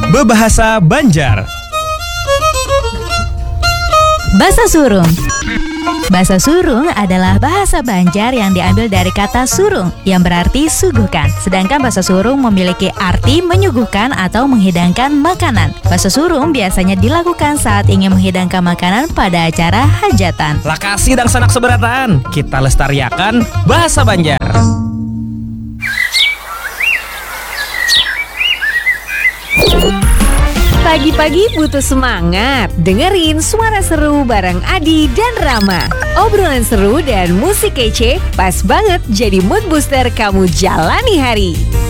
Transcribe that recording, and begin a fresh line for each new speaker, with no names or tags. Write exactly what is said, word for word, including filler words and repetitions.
Bebahasa Banjar.
Bahasa Surung. Bahasa Surung adalah bahasa Banjar yang diambil dari kata surung yang berarti suguhkan. Sedangkan bahasa Surung memiliki arti menyuguhkan atau menghidangkan makanan. Bahasa Surung biasanya dilakukan saat ingin menghidangkan makanan pada acara hajatan.
Lakasi dan sanak seberatan, kita lestariakan bahasa Banjar.
Pagi-pagi butuh semangat. Dengerin suara seru bareng Adi dan Rama. Obrolan seru dan musik kece pas banget jadi mood booster kamu jalani hari.